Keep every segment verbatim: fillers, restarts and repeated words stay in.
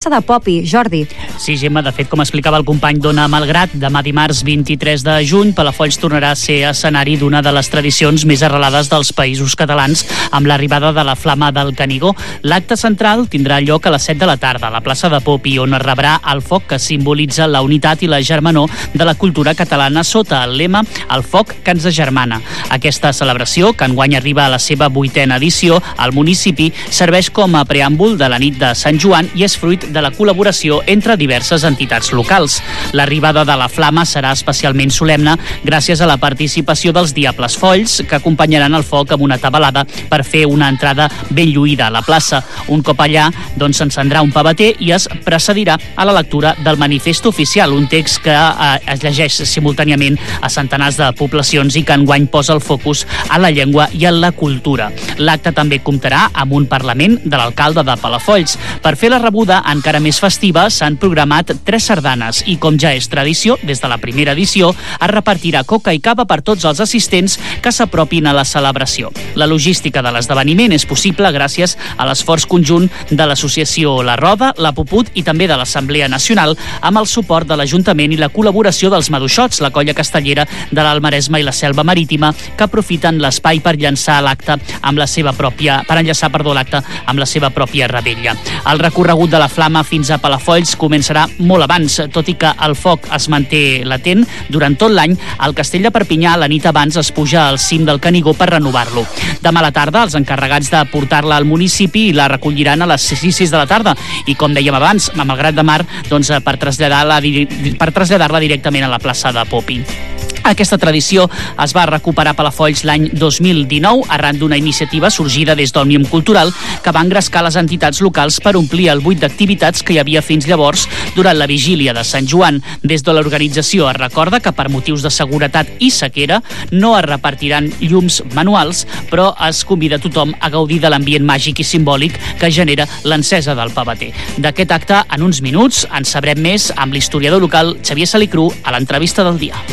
de Popi. Jordi. Sí, Gemma, de fet, com explicava el company d'Ona Malgrat, demà dimarts vint-i-tres de juny, Palafolls tornarà a ser escenari d'una de les tradicions més arrelades dels països catalans amb l'arribada de la Flama del Canigó. L'acte central tindrà lloc a les set de la tarda a la plaça de Popi, on es rebrà el foc que simbolitza la unitat i la germanor de la cultura catalana sota el lema "El foc que ens agermana". Aquesta celebració, que enguany arriba a la seva vuitena edició al municipi, serveix com a preàmbul de la nit de Sant Joan i és fruit de la col·laboració entre diverses entitats locals. L'arribada de la Flama serà especialment solemne gràcies a la participació dels Diables Folls, que acompanyaran el foc amb una tabalada per fer una entrada ben lluïda a la plaça. Un cop allà, doncs s'encendrà un pavater i es precedirà a la lectura del manifest oficial, un text que eh, es llegeix simultàniament a centenars de poblacions i que enguany posa el focus a la llengua i a la cultura. L'acte també comptarà amb un parlament de l'alcalde de Palafolls. Per fer la rebuda encara més festiva, s'han programat tres sardanes i, com ja és tradició, des de la primera edició, es repartirà coca i cava per tots els assistents que s'apropin a la celebració. La logística de l'esdeveniment és possible gràcies a l'esforç conjunt de l'associació La Roda, la Puput i també de l'Assemblea Nacional, amb el suport de l'Ajuntament i la col·laboració dels Maduixots, la colla castellera de l'Alt Maresme i la Selva Marítima, que aprofiten l'espai per llançar l'acte amb la seva pròpia, per enllaçar, perdó, l'acte amb la seva pròpia rebella. El recorregut de la Flama fins a Palafolls començarà molt abans, tot i que el foc es manté latent durant tot l'any. Al Castell de Perpinyà, la nit abans es puja al cim del Canigó per renovar-lo. Demà a la tarda, els encarregats de portar-la al municipi la recolliran a les sis de la tarda i, com dèiem abans, amb el Grat de Mar, doncs, per traslladar-la per traslladar-la directament a la plaça de Popi. Aquesta tradició es va recuperar a Palafolls l'any dos mil dinou arran d'una iniciativa sorgida des d'Òmnium Cultural que va engrescar les entitats locals per omplir el buit d'activitats que hi havia fins llavors durant la vigília de Sant Joan. Des de l'organització es recorda que per motius de seguretat i sequera no es repartiran llums manuals, però es convida tothom a gaudir de l'ambient màgic i simbòlic que genera l'encesa del pavater. D'aquest acte, en uns minuts, en sabrem més amb l'historiador local Xavier Salicru a l'entrevista del dia.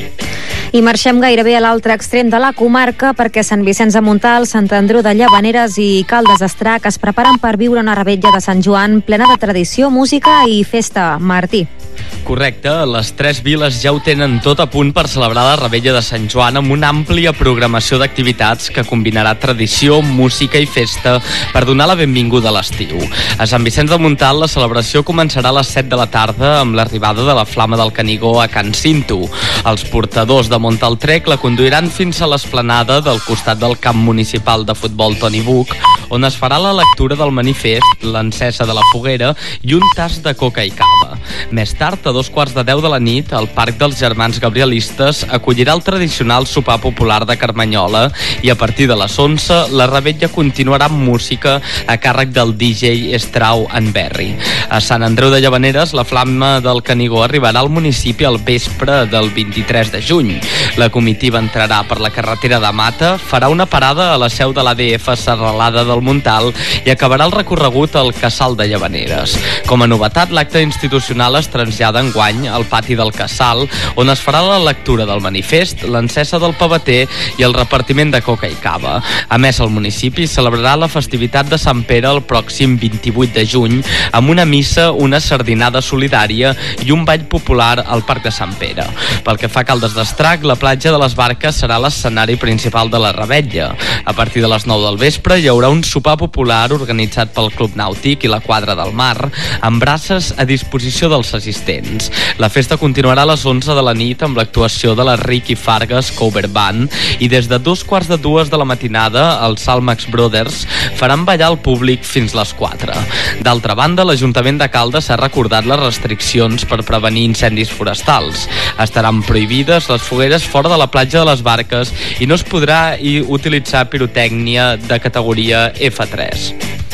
I marxem gairebé a l'altre extrem de la comarca perquè Sant Vicenç de Montalt, Sant Andreu de Llavaneres i Caldes d'Estrac es preparen per viure una revetlla de Sant Joan plena de tradició, música i festa. Martí. Correcte, les tres viles ja ho tenen tot a punt per celebrar la revetlla de Sant Joan amb una àmplia programació d'activitats que combinarà tradició, música i festa per donar la benvinguda a l'estiu. A Sant Vicenç de Montalt la celebració començarà a les set de la tarda amb l'arribada de la Flama del Canigó a Can Cinto. Els portadors de Montaltrec la conduiran fins a l'esplanada del costat del camp municipal de futbol Toni Buch, on es farà la lectura del manifest, l'encesa de la foguera i un tas de coca i cava. Més tard, a dos quarts de deu de la nit, el Parc dels Germans Gabrielistes acollirà el tradicional sopar popular de Carmanyola i a partir de les onze la revetlla continuarà amb música a càrrec del D J Strau en Berry. A Sant Andreu de Llavaneres, la Flama del Canigó arribarà al municipi al vespre del vint-i-tres de juny. La comitiva entrarà per la carretera de Mata, farà una parada a la seu de l'A D F Serralada del Montal i acabarà el recorregut al Casal de Llavaneres. Com a novetat, l'acte institucional es trasllada enguany al pati del Casal, on es farà la lectura del manifest, l'encesa del pavater i el repartiment de coca i cava. A més, el municipi celebrarà la festivitat de Sant Pere el pròxim vint-i-vuit de juny amb una missa, una sardinada solidària i un ball popular al Parc de Sant Pere. Pel que fa a Caldes d'Estrac, la platja de les Barques serà l'escenari principal de la revetlla. A partir de les nou del vespre hi haurà un sopar popular organitzat pel Club Nàutic i la Quadra del Mar, amb braces a disposició dels assistents. La festa continuarà a les onze de la nit amb l'actuació de la Ricky Fargas Cover Band i des de dos quarts de dues de la matinada els Salmax Brothers faran ballar el públic fins les quatre. D'altra banda, l'Ajuntament de Caldes ha recordat les restriccions per prevenir incendis forestals. Estaran prohibides les fogueres fora de la platja de les Barques i no es podrà utilitzar pirotècnia de categoria F tres.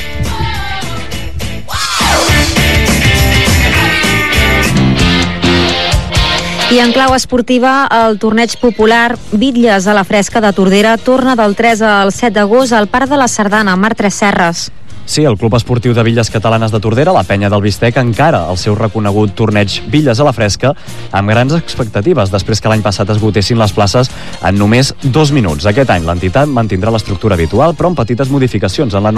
I en clau esportiva, el torneig popular Bitlles a la Fresca de Tordera torna del tres al set d'agost al Parc de la Sardana, Mar Tres Serres. Sí, el Club Esportiu de Bitlles Catalanes de Tordera, la Penya del Bistec, encara el seu reconegut torneig Bitlles a la Fresca amb grans expectatives després que l'any passat esgotessin les places en només dos minuts. Aquest any l'entitat mantindrà l'estructura habitual, però amb petites modificacions en la